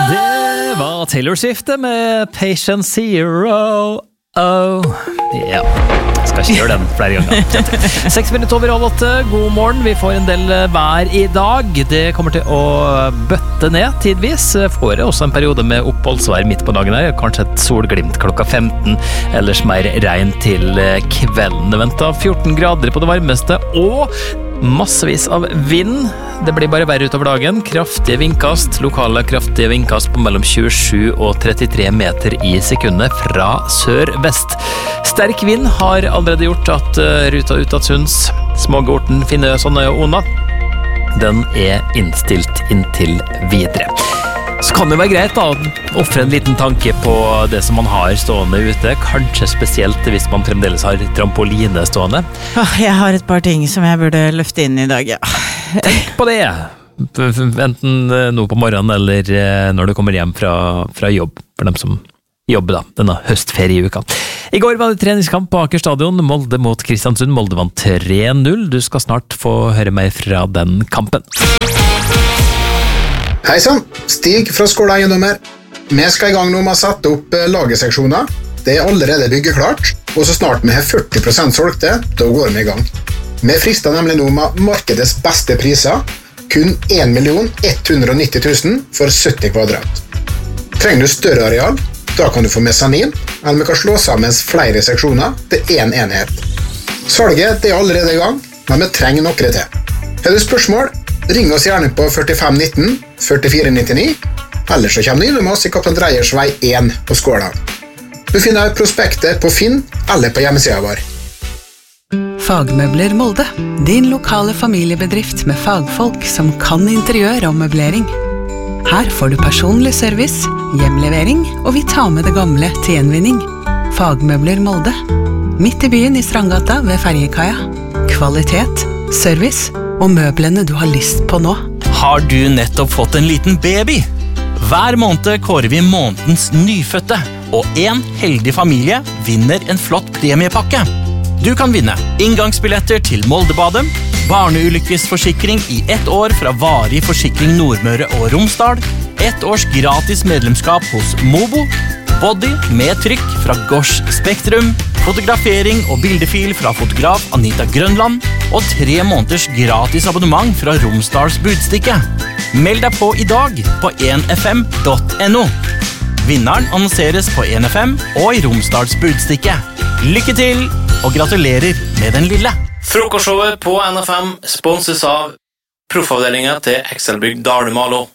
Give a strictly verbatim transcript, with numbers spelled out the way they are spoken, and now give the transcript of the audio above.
Det var Taylor Swift med Patient Zero. Oh, ja. Jeg skal ikke gjøre den flere ganger. Seks minutter over halv åtte. God morgen. Vi får en del vær i dag. Det kommer til å bøtte ned tidvis. Får også en periode med oppholdsvær midt på dagen her. Kanskje et solglimt klokka femten. Ellers mer regn til kvelden. Det venter fjorten grader på det varmeste. Og massevis av vind. Det blir bare verre utover dagen. Kraftige vindkast. Lokale kraftige vindkast på mellom tjuesju og trettitre meter i sekundet fra sør-vest. Sterk vind har allerede gjort at ruta ut av Sunds, Smågorten, Finnøy, Sandøy og Ona, den er innstilt inntil videre. Så kan det være greit da, å offre en liten tanke på det som man har stående ute, kanskje spesielt hvis man fremdeles har trampoline stående. Jeg har et par ting som jeg burde løfte inn i dag, ja. Tenk på det, enten nå på morgenen eller når du kommer hjem fra, fra jobb, for dem som jobber da, denne høstferieuka. I går var det treningskamp på Aker Stadion, Molde mot Kristiansund. Molde vant tre null. Du skal snart få høre mer fra den kampen. Hei sann, Stig fra Skåla Eiendommer. Vi skal i gang nå med å sette opp lagerseksjoner. Det er allerede byggeklart, og så snart vi har førti prosent solgte, da går vi i gang. Vi frister nemlig nå med markedets beste priser, kun en million ett hundre og nitti tusen for sytti kvadrat. Trenger du større areal, da kan du få mesanin, eller vi kan slå sammen flere seksjoner til en enhet. Salget det er allerede i gang, men vi trenger noe til. Har du spørsmål? Ring oss gjerne på førtifem nitten førtifire nittini, eller så kommer du innom oss i Kaptein Dreyers vei én på Skåla. Du finner prospektet på Finn eller på hjemmesiden vår. Fagmøbler Molde, din lokale familiebedrift med fagfolk som kan interiør og møblering. Her får du personlig service, hjemlevering, og vi tar med det gamle til gjenvinning. Fagmøbler Molde, midt i byen i Strandgata ved Ferjekaia. Kvalitet, service og møblene du har lyst på nå. Har du nettopp fått en liten baby? Hver måned kårer vi månedens nyfødte, og en heldig familie vinner en flott premiepakke. Du kan vinne inngangsbilletter til Moldebadet, barneulykkesforsikring i ett år fra Varig Forsikring Nordmøre og Romsdal, ett års gratis medlemskap hos Mobo, body med trykk fra Gosh Spektrum, fotografering og bildefil fra fotograf Anita Grønland, og tre måneders gratis abonnement fra Romsdals Budstikke. Meld deg på i dag på en f m punktum no. Vinneren annonseres på en f m og i Romsdals Budstikke. Lykke til, og gratulerer med den lille. Frokostshowet på N F M sponses av proffavdelingen til Excelbygg Dalumalo.